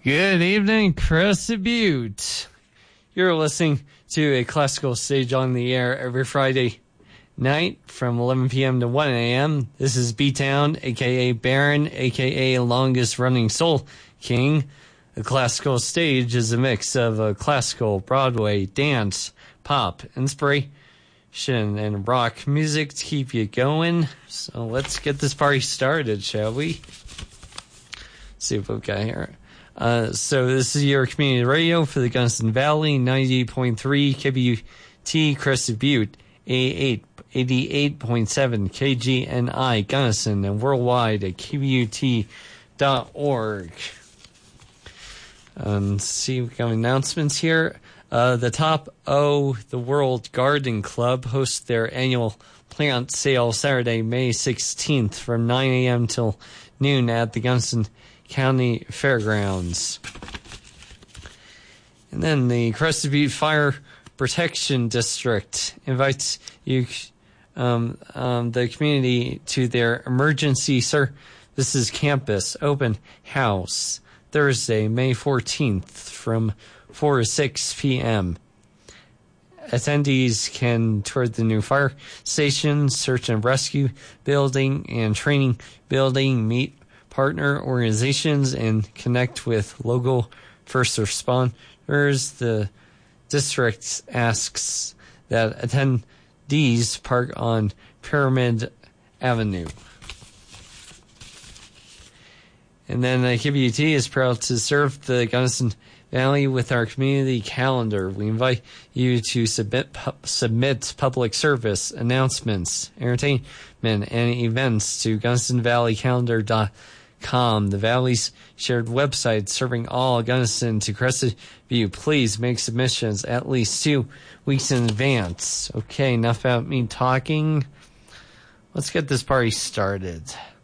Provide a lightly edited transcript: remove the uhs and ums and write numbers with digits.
Good evening, Crescent Butte. You're listening to a classical stage on the air every Friday night from 11 p.m. to 1 a.m. This is B-Town, a.k.a. Baron, a.k.a. Longest Running Soul King. The classical stage is a mix of classical, Broadway, dance, pop, inspiration, and rock music to keep you going. So let's get this party started, shall we? Let's see what we've got here. So this is your community radio for the Gunnison Valley, 98.3 KBUT Crescent Butte, 88.7 KGNI Gunnison, and worldwide at KBUT.org. See, we've got announcements here. The Top O the World Garden Club hosts their annual plant sale Saturday, May 16th from 9 a.m. till noon at the Gunnison County Fairgrounds. And then the Crescent Butte Fire Protection District invites you, the community, to their Emergency Services Campus Open House Thursday, May 14th from 4 to 6 p.m. Attendees can tour the new fire station, search and rescue building, and training building, meet partner organizations, and connect with local first responders. The district asks that attendees park on Pyramid Avenue. And then KBUT is proud to serve the Gunnison Valley with our community calendar. We invite you to submit public service announcements, entertainment, and events to GunnisonValleyCalendar.com, the Valley's shared website serving all Gunnison to Crescent Butte. Please make submissions at least 2 weeks in advance. Okay, enough about me talking. Let's get this party started.